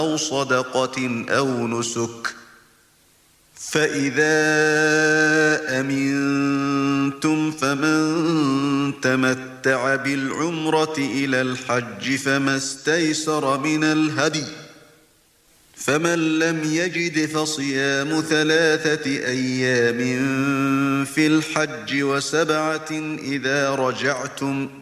أو صدقة أو نسك. فإذا أمنتم فمن تمتع بالعمرة إلى الحج فما استيسر من الهدي، فمن لم يجد فصيام 3 أيام في الحج و7 إذا رجعتم،